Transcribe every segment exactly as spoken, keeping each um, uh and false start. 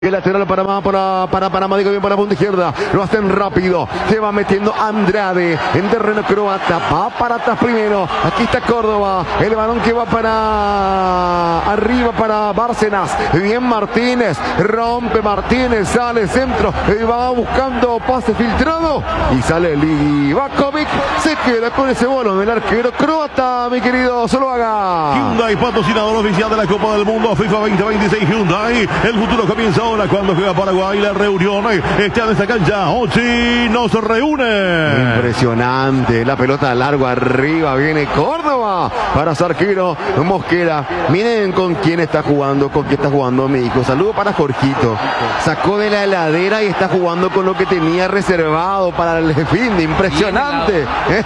El lateral para, para, para Panamá, digo bien, para la punta izquierda. Lo hacen rápido. Se va metiendo Andrade en terreno croata. Va para atrás primero. Aquí está Córdoba. El balón que va para arriba para Bárcenas. Bien Martínez. Rompe Martínez. Sale centro. Y va buscando pase filtrado. Y sale Livakovic. Se queda con ese balón. El arquero croata, mi querido Zuluaga. Hyundai, patrocinador oficial de la Copa del Mundo FIFA veinte veintiséis. Hyundai. El futuro comienza ahora cuando juega Paraguay. La reunión está en esta cancha. Ochi nos reúne. Impresionante. La pelota largo arriba. Viene Córdoba para su arquero Mosquera. Miren con quién está jugando. Con quién está jugando mi hijo. Saludo para Jorgito. Sacó de la heladera y está jugando con lo que tenía reservado para el fin. Impresionante.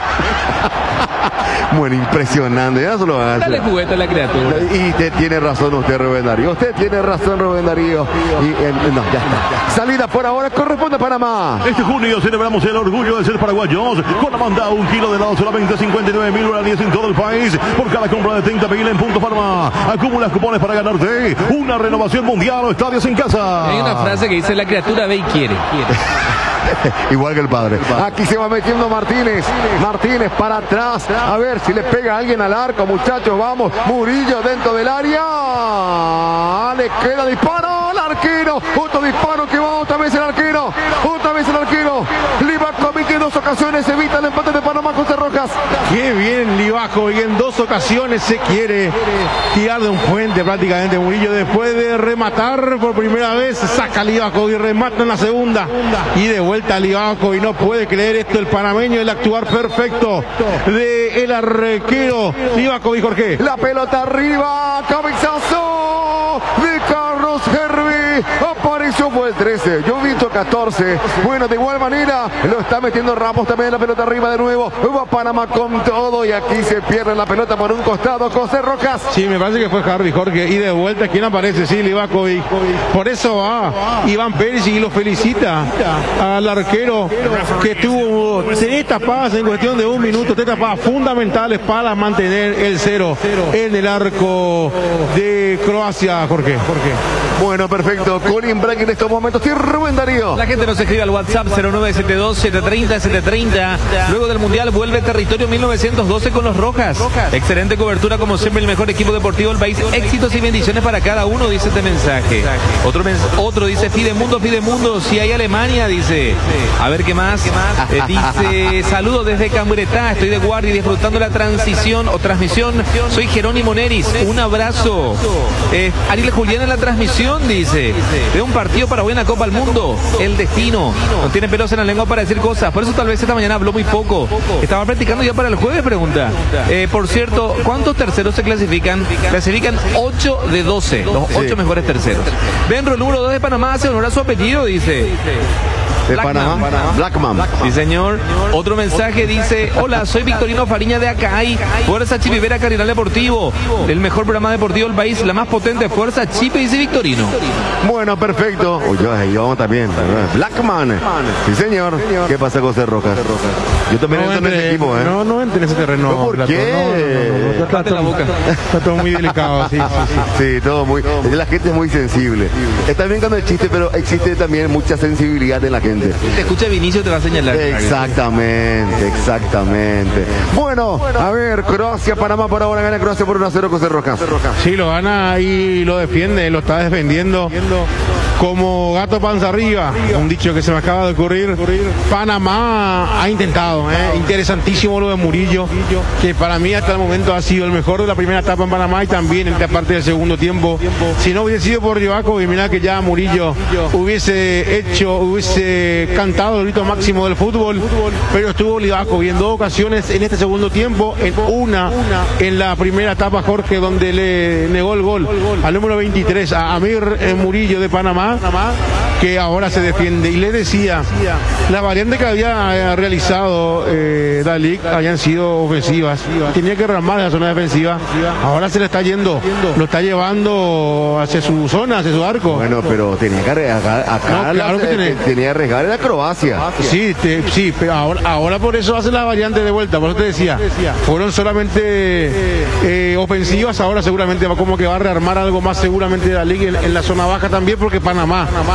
Bueno, impresionante. Ya solo va a Dale juguete a la criatura. Y usted tiene razón, usted, Rubén Darío. Usted tiene razón, Rubén Darío. Y eh, no, ya está. Salida por ahora corresponde a Panamá. Este junio celebramos el orgullo de ser paraguayos. Con la manda un kilo de helado solamente cincuenta y nueve mil guaraníes en todo el país. Por cada compra de treinta mil en Punto Panamá. Acumulas cupones para ganarte una renovación mundial o estadios en casa. Hay una frase que dice: la criatura ve y quiere. quiere. Igual que el padre. Aquí se va metiendo Martínez. Martínez para atrás. A ver si le pega a alguien al arco, muchachos. Vamos. Murillo dentro del área. Le queda disparo al arquero. Otro disparo que va otra vez el arquero. Otra vez el arquero. Livakovic en dos ocasiones evita el empate de Panamá con Rojas. Qué bien Livakovic, en dos ocasiones se quiere tirar de un puente prácticamente. Murillo, después de rematar por primera vez, saca Livakovic y remata en la segunda. Y de vuelta Livakovic, no puede creer esto el panameño, el actuar perfecto de el arquero Livakovic. Jorge. La pelota arriba, cabezazo de Carlos Hervey. Apareció, fue el trece, yo he visto catorce. Bueno, de igual manera lo está metiendo Ramos también, la pelota arriba de nuevo. Va Panamá con todo y aquí se pierde la pelota por un costado. José Rojas. Sí, me parece que fue Harvey, Jorge. Y de vuelta, ¿quién aparece? Sí, Livakovic. Por eso va Iván Pérez y lo felicita al arquero que tuvo tres tapadas en cuestión de un minuto, tres tapadas fundamentales para mantener el cero en el arco de Croacia, Jorge. Jorge. Bueno, perfecto. Colin Brack en estos momentos. Sí, Rubén Darío. La gente nos escribe al WhatsApp cero nueve siete dos, siete tres cero, siete tres cero. Luego del Mundial vuelve territorio mil novecientos doce con los Rojas. Excelente cobertura, como siempre, el mejor equipo deportivo del país. Éxitos y bendiciones para cada uno, dice este mensaje. Otro, mens otro dice: Fidemundo, Fidemundo, si hay Alemania, dice. A ver qué más. Eh, dice: saludos desde Cambretá, estoy de guardia y disfrutando la transición o transmisión. Soy Jerónimo Neris, un abrazo. Eh, Ariel Julián en la transmisión, dice. De un partido para buena Copa al Mundo, el destino. No tiene pelos en la lengua para decir cosas, por eso tal vez esta mañana habló muy poco. Estaba practicando ya para el jueves, pregunta. Eh, por cierto, ¿cuántos terceros se clasifican? Clasifican ocho de doce, los ocho sí. mejores terceros. Benro, número dos de Panamá, hace honor a su apellido, dice. De Blackman. Panamá, Blackman. Sí, señor. Otro mensaje dice: hola, soy Victorino Fariña de Acay. Fuerza Chipivera Cardinal Deportivo. El mejor programa deportivo del país, la más potente. Fuerza Chipe, dice Victorino. Bueno, perfecto. Oye, ahí vamos también. Blackman. Sí, señor. ¿Qué pasa, José Rojas? Yo también no entro en ese equipo, ¿eh? No, no entré en ese terreno. ¿No, ¿Por qué? No, no, no, no, está, está, la boca. Está todo muy delicado, sí, sí, sí. Sí, todo muy. La gente es muy sensible. Está bien cuando el chiste, pero existe también mucha sensibilidad en la gente. Te escucha Vinicio, te va a señalar. Exactamente, exactamente. Bueno, a ver, Croacia, Panamá por ahora gana Croacia por uno a cero, José Rojas. Sí, lo gana y lo defiende, lo está defendiendo como gato panza arriba. Un dicho que se me acaba de ocurrir. Panamá ha intentado, ¿eh? Interesantísimo lo de Murillo, que para mí hasta el momento ha sido el mejor de la primera etapa en Panamá y también en esta parte del segundo tiempo. Si no hubiese sido por Livakovic, mira que ya Murillo hubiese hecho, hubiese cantado el grito máximo del fútbol, pero estuvo Livakovic en dos ocasiones en este segundo tiempo, en una en la primera etapa, Jorge, donde le negó el gol al número veintitrés, a Amir Murillo de Panamá. que ahora se defiende. Y le decía, las variantes que había realizado eh, Dalí habían sido ofensivas, tenía que ramar la zona defensiva, ahora se le está yendo, lo está llevando hacia su zona, hacia su arco. Bueno, pero tenía que arriesgar, acá No, claro la- que tiene. eh, tenía que arriesgar en la Croacia. Sí, te- sí, pero ahora, ahora por eso hace la variante de vuelta, por eso te decía, fueron solamente eh, ofensivas, ahora seguramente va como que va a rearmar algo más seguramente Dalí en, en la zona baja también, porque Panamá